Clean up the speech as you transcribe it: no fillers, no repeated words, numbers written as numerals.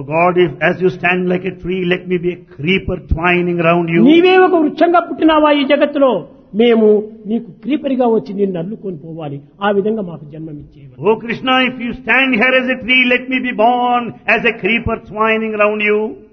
Oh God, if as you stand like a tree, let me be a creeper twining around you. నీవే ఒక వృక్షంగా పుట్టినావా ఈ జగత్తులో, మేము నీకు క్రీపరిగా వచ్చి నిన్ను అల్లుకొని పోవాలి, ఆ విధంగా మాకు జన్మమిచ్చేవారు. Oh Krishna, if you stand here as a tree, let me be born as a creeper twining around you.